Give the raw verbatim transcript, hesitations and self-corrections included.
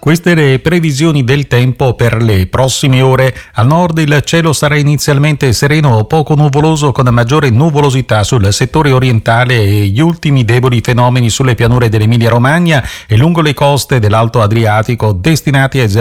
Queste le previsioni del tempo per le prossime ore. Al nord il cielo sarà inizialmente sereno o poco nuvoloso, con maggiore nuvolosità sul settore orientale e gli ultimi deboli fenomeni sulle pianure dell'Emilia-Romagna e lungo le coste dell'Alto Adriatico, destinati a